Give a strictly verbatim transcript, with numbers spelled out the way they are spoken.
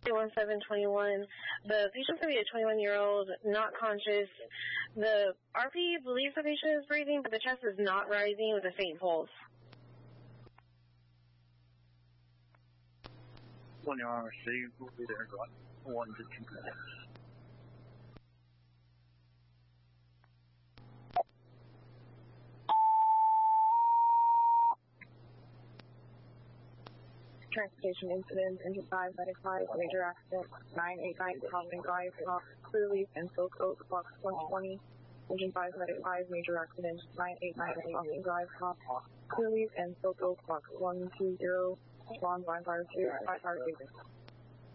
one seven twenty-one. The patient's going to be a twenty-one-year-old, not conscious. The R P believes the patient is breathing, but the chest is not rising with a faint pulse. twenty-one received. We'll be there in about one to two minutes. Transportation incident, engine five ninety-five, major accident, nine eight nine, Providence Drive, Clearleaf and Silk Oak, box one twenty. Engine five ninety-five, major accident, nine eight nine, Providence Drive, Clearleaf and Silk Oak, box one two zero. Respond by fire two, by fire two.